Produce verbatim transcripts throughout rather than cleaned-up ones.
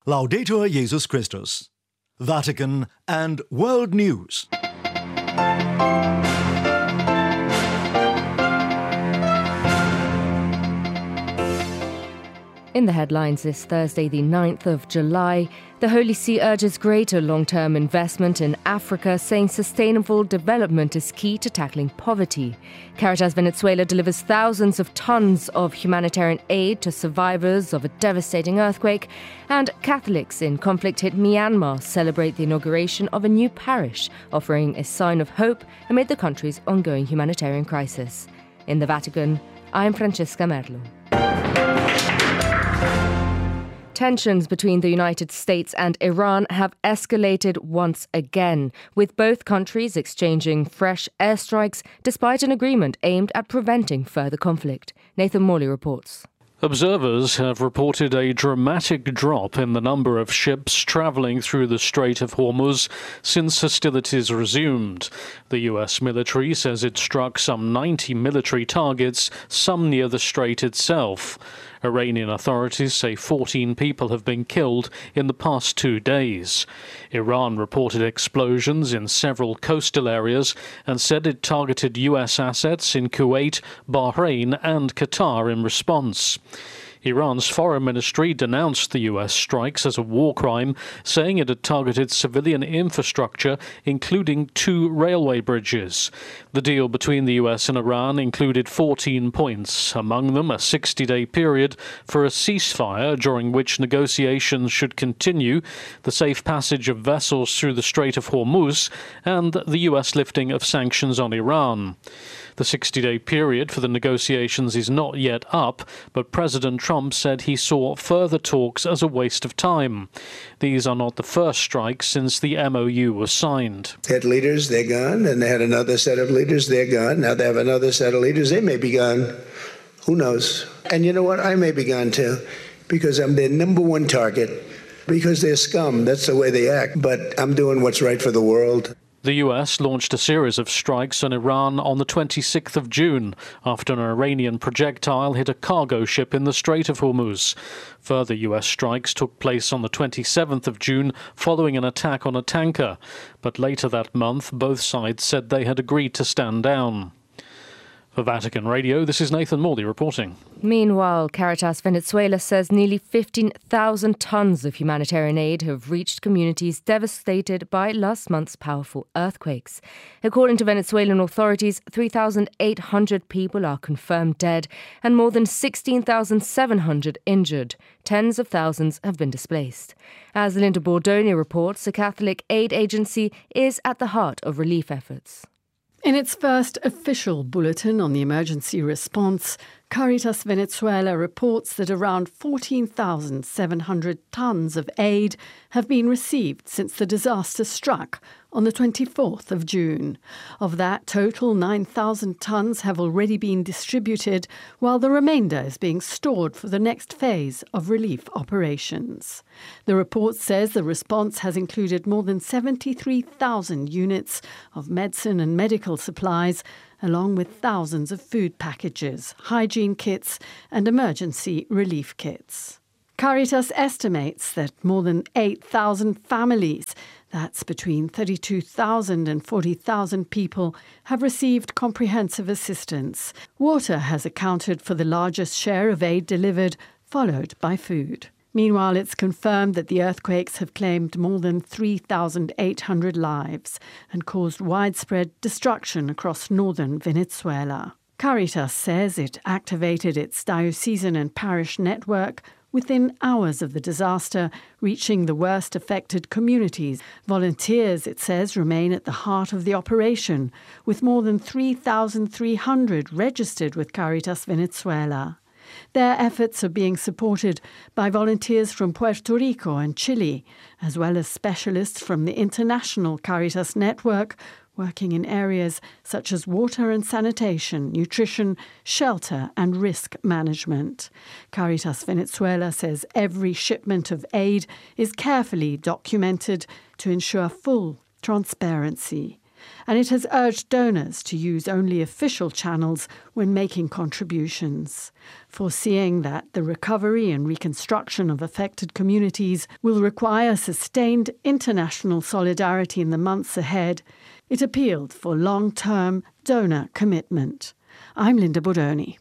Laudetur Jesus Christus. Vatican and World News. In the headlines this Thursday, the ninth of July, the Holy See urges greater long-term investment in Africa, saying sustainable development is key to tackling poverty. Caritas Venezuela delivers thousands of tons of humanitarian aid to survivors of a devastating earthquake, and Catholics in conflict-hit Myanmar celebrate the inauguration of a new parish, offering a sign of hope amid the country's ongoing humanitarian crisis. In the Vatican, I'm Francesca Merlo. Tensions between the United States and Iran have escalated once again, with both countries exchanging fresh airstrikes despite an agreement aimed at preventing further conflict. Nathan Morley reports. Observers have reported a dramatic drop in the number of ships travelling through the Strait of Hormuz since hostilities resumed. The U S military says it struck some ninety military targets, some near the strait itself. Iranian authorities say fourteen people have been killed in the past two days. Iran reported explosions in several coastal areas and said it targeted U S assets in Kuwait, Bahrain and Qatar in response. Iran's foreign ministry denounced the U S strikes as a war crime, saying it had targeted civilian infrastructure, including two railway bridges. The deal between the U S and Iran included fourteen points, among them a sixty-day period for a ceasefire during which negotiations should continue, the safe passage of vessels through the Strait of Hormuz, and the U S lifting of sanctions on Iran. The sixty-day period for the negotiations is not yet up, but President Trump said he saw further talks as a waste of time. These are not the first strikes since the M O U was signed. They had leaders, they're gone, and they had another set of leaders, they're gone. Now they have another set of leaders, they may be gone. Who knows? And you know what? I may be gone too, because I'm their number one target, because they're scum. That's the way they act. But I'm doing what's right for the world. The U S launched a series of strikes on Iran on the twenty-sixth of June after an Iranian projectile hit a cargo ship in the Strait of Hormuz. Further U S strikes took place on the twenty-seventh of June following an attack on a tanker. But later that month, both sides said they had agreed to stand down. For Vatican Radio, this is Nathan Morley reporting. Meanwhile, Caritas Venezuela says nearly fifteen thousand tons of humanitarian aid have reached communities devastated by last month's powerful earthquakes. According to Venezuelan authorities, three thousand eight hundred people are confirmed dead and more than sixteen thousand seven hundred injured. Tens of thousands have been displaced. As Linda Bordoni reports, the Catholic aid agency is at the heart of relief efforts. In its first official bulletin on the emergency response, Caritas Venezuela reports that around fourteen thousand seven hundred tons of aid have been received since the disaster struck on the twenty-fourth of June. Of that total, nine thousand tons have already been distributed, while the remainder is being stored for the next phase of relief operations. The report says the response has included more than seventy-three thousand units of medicine and medical supplies, along with thousands of food packages, hygiene kits and emergency relief kits. Caritas estimates that more than eight thousand families, that's between thirty-two thousand and forty thousand people, have received comprehensive assistance. Water has accounted for the largest share of aid delivered, followed by food. Meanwhile, it's confirmed that the earthquakes have claimed more than three thousand eight hundred lives and caused widespread destruction across northern Venezuela. Caritas says it activated its diocesan and parish network within hours of the disaster, reaching the worst affected communities. Volunteers, it says, remain at the heart of the operation, with more than three thousand three hundred registered with Caritas Venezuela. Their efforts are being supported by volunteers from Puerto Rico and Chile, as well as specialists from the International Caritas Network, working in areas such as water and sanitation, nutrition, shelter and risk management. Caritas Venezuela says every shipment of aid is carefully documented to ensure full transparency. and it has urged donors to use only official channels when making contributions, foreseeing that the recovery and reconstruction of affected communities will require sustained international solidarity in the months ahead. It appealed for long-term donor commitment. I'm Linda Bodoni.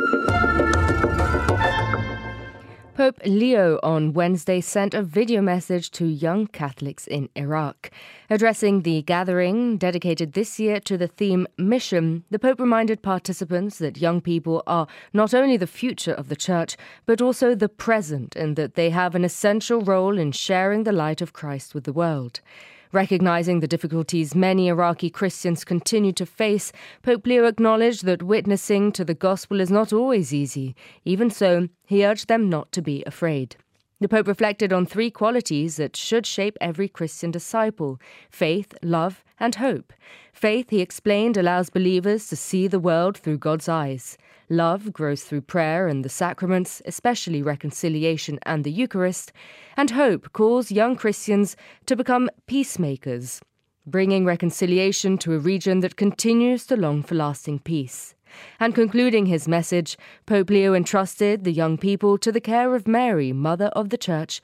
Pope Leo on Wednesday sent a video message to young Catholics in Iraq. Addressing the gathering dedicated this year to the theme Mission, the Pope reminded participants that young people are not only the future of the Church, but also the present, and that they have an essential role in sharing the light of Christ with the world. Recognizing the difficulties many Iraqi Christians continue to face, Pope Leo acknowledged that witnessing to the gospel is not always easy. Even so, he urged them not to be afraid. The Pope reflected on three qualities that should shape every Christian disciple: faith, love, and hope. Faith, he explained, allows believers to see the world through God's eyes. Love grows through prayer and the sacraments, especially reconciliation and the Eucharist. And hope calls young Christians to become peacemakers, bringing reconciliation to a region that continues to long for lasting peace. And concluding his message, Pope Leo entrusted the young people to the care of Mary, Mother of the Church,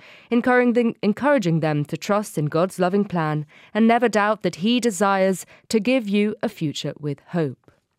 encouraging them to trust in God's loving plan and never doubt that he desires to give you a future with hope.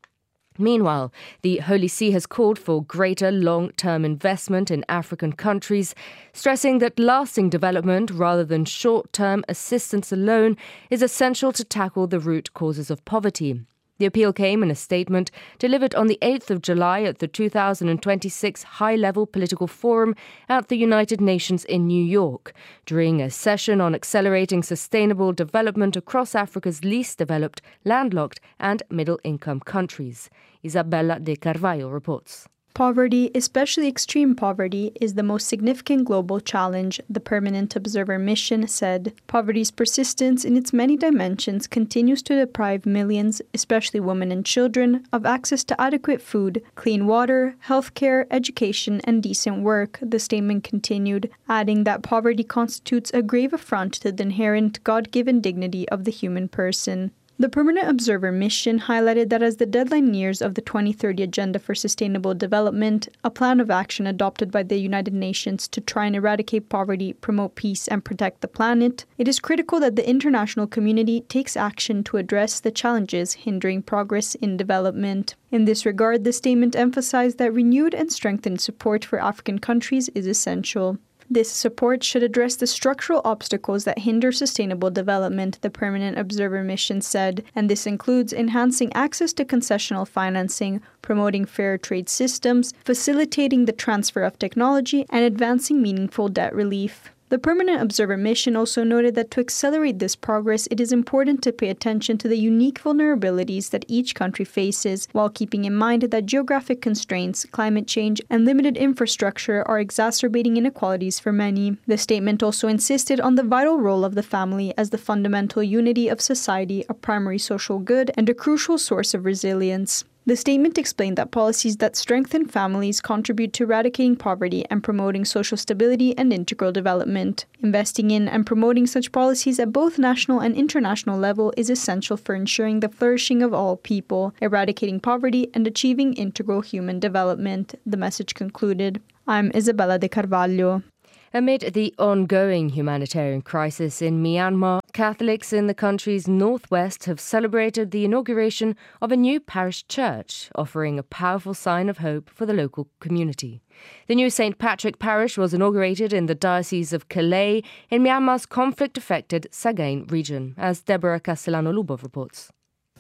Meanwhile, the Holy See has called for greater long-term investment in African countries, stressing that lasting development rather than short-term assistance alone is essential to tackle the root causes of poverty. The appeal came in a statement delivered on the eighth of July at the two thousand twenty-six High-Level Political Forum at the United Nations in New York, during a session on accelerating sustainable development across Africa's least developed, landlocked and middle-income countries. Isabella de Carvalho reports. Poverty, especially extreme poverty, is the most significant global challenge, the Permanent Observer Mission said. Poverty's persistence in its many dimensions continues to deprive millions, especially women and children, of access to adequate food, clean water, healthcare, education, and decent work, the statement continued, adding that poverty constitutes a grave affront to the inherent God-given dignity of the human person. The Permanent Observer Mission highlighted that as the deadline nears of the twenty thirty Agenda for Sustainable Development, a plan of action adopted by the United Nations to try and eradicate poverty, promote peace, and protect the planet, it is critical that the international community takes action to address the challenges hindering progress in development. In this regard, the statement emphasized that renewed and strengthened support for African countries is essential. This support should address the structural obstacles that hinder sustainable development, the Permanent Observer Mission said, and this includes enhancing access to concessional financing, promoting fair trade systems, facilitating the transfer of technology, and advancing meaningful debt relief. The Permanent Observer Mission also noted that to accelerate this progress, it is important to pay attention to the unique vulnerabilities that each country faces, while keeping in mind that geographic constraints, climate change, and limited infrastructure are exacerbating inequalities for many. The statement also insisted on the vital role of the family as the fundamental unity of society, a primary social good, and a crucial source of resilience. The statement explained that policies that strengthen families contribute to eradicating poverty and promoting social stability and integral development. Investing in and promoting such policies at both national and international level is essential for ensuring the flourishing of all people, eradicating poverty, and achieving integral human development, the message concluded. I'm Isabella de Carvalho. Amid the ongoing humanitarian crisis in Myanmar, Catholics in the country's northwest have celebrated the inauguration of a new parish church, offering a powerful sign of hope for the local community. The new Saint Patrick Parish was inaugurated in the Diocese of Kalay in Myanmar's conflict-affected Sagaing region, as Deborah Castellano-Lubov reports.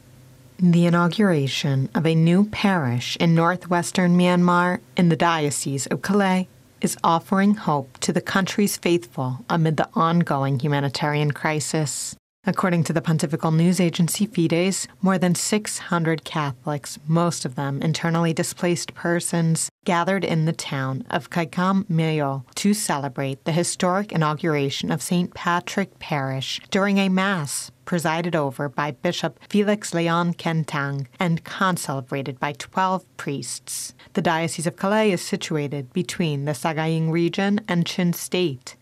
The inauguration of a new parish in northwestern Myanmar in the Diocese of Kalay is offering hope to the country's faithful amid the ongoing humanitarian crisis. According to the Pontifical news agency Fides, more than six hundred Catholics, most of them internally displaced persons, gathered in the town of Kaikam Mayo to celebrate the historic inauguration of Saint Patrick Parish during a Mass presided over by Bishop Felix Leon Kentang and concelebrated by twelve priests. The Diocese of Kalay is situated between the Sagaing region and Chin State.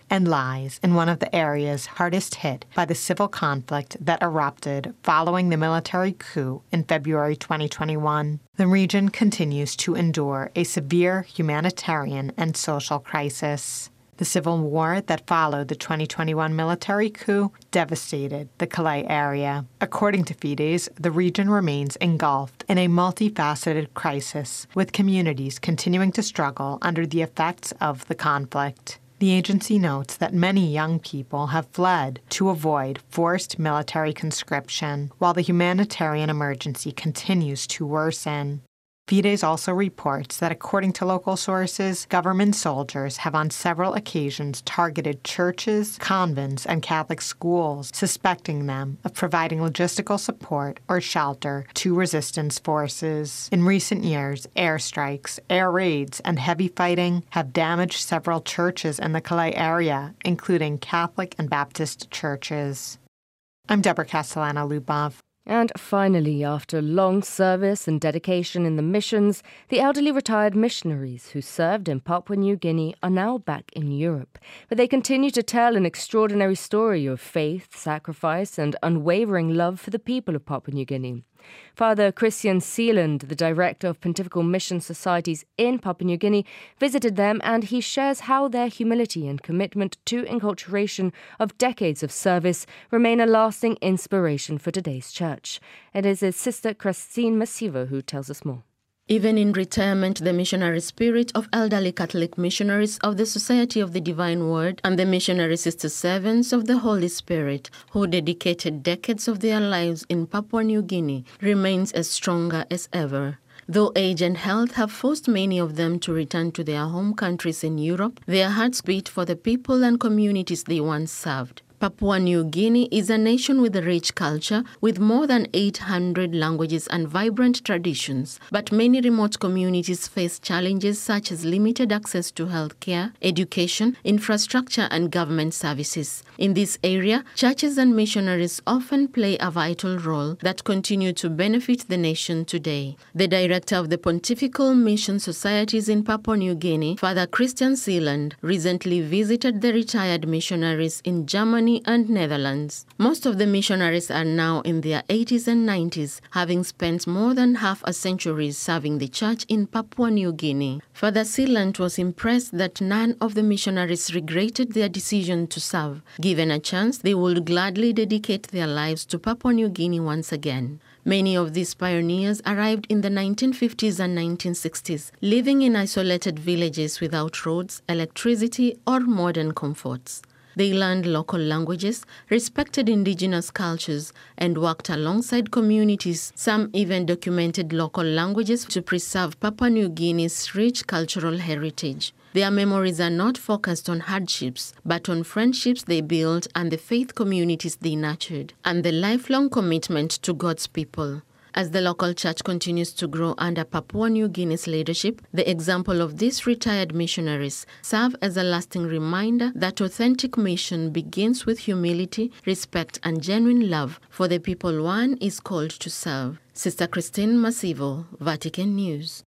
and lies in one of the areas hardest hit by the civil conflict that erupted following the military coup in February twenty twenty-one. The region continues to endure a severe humanitarian and social crisis. The civil war that followed the twenty twenty-one military coup devastated the Calais area. According to Fides, the region remains engulfed in a multifaceted crisis, with communities continuing to struggle under the effects of the conflict. The agency notes that many young people have fled to avoid forced military conscription, while the humanitarian emergency continues to worsen. Fides also reports that according to local sources, government soldiers have on several occasions targeted churches, convents, and Catholic schools, suspecting them of providing logistical support or shelter to resistance forces. In recent years, airstrikes, air raids, and heavy fighting have damaged several churches in the Calais area, including Catholic and Baptist churches. I'm Deborah Castellano-Lubov. And finally, after long service and dedication in the missions, the elderly retired missionaries who served in Papua New Guinea are now back in Europe. But they continue to tell an extraordinary story of faith, sacrifice, and unwavering love for the people of Papua New Guinea. Father Christian Seeland, the director of Pontifical Mission Societies in Papua New Guinea, visited them, and he shares how their humility and commitment to enculturation of decades of service remain a lasting inspiration for today's church. It is his sister Christine Masivo who tells us more. Even in retirement, the missionary spirit of elderly Catholic missionaries of the Society of the Divine Word and the missionary sister servants of the Holy Spirit, who dedicated decades of their lives in Papua New Guinea, remains as stronger as ever. Though age and health have forced many of them to return to their home countries in Europe, their hearts beat for the people and communities they once served. Papua New Guinea is a nation with a rich culture, with more than eight hundred languages and vibrant traditions. But many remote communities face challenges such as limited access to healthcare, education, infrastructure, and government services. In this area, churches and missionaries often play a vital role that continue to benefit the nation today. The director of the Pontifical Mission Societies in Papua New Guinea, Father Christian Seeland, recently visited the retired missionaries in Germany and Netherlands. Most of the missionaries are now in their eighties and nineties, having spent more than half a century serving the church in Papua New Guinea. Father Seeland was impressed that none of the missionaries regretted their decision to serve. Given a chance, they would gladly dedicate their lives to Papua New Guinea once again. Many of these pioneers arrived in the nineteen fifties and nineteen sixties, living in isolated villages without roads, electricity, or modern comforts. They learned local languages, respected indigenous cultures, and worked alongside communities. Some even documented local languages to preserve Papua New Guinea's rich cultural heritage. Their memories are not focused on hardships, but on friendships they built and the faith communities they nurtured, and the lifelong commitment to God's people. As the local church continues to grow under Papua New Guinea's leadership, the example of these retired missionaries serve as a lasting reminder that authentic mission begins with humility, respect, and genuine love for the people one is called to serve. Sister Christine Masivo, Vatican News.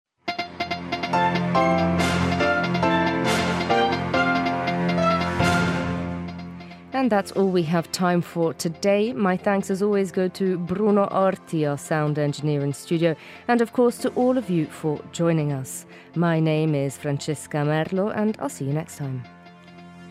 And that's all we have time for today. My thanks as always go to Bruno Orti, our sound engineer in studio, and of course to all of you for joining us. My name is Francesca Merlo, and I'll see you next time.